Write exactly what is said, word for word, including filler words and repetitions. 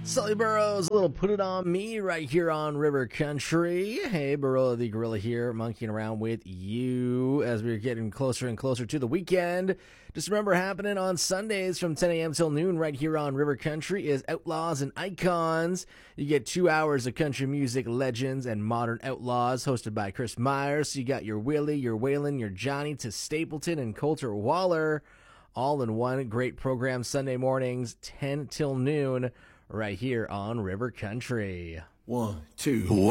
Sully Burrows, a little Put It On Me right here on River Country. Hey, Burrow the Gorilla here, monkeying around with you as we're getting closer and closer to the weekend. Just remember, happening on Sundays from ten a.m. till noon right here on River Country is Outlaws and Icons. You get two hours of country music legends and modern outlaws hosted by Chris Myers. So you got your Willie, your Waylon, your Johnny to Stapleton and Coulter Waller all in one great program Sunday mornings, ten till noon. Right here on River Country. One, two.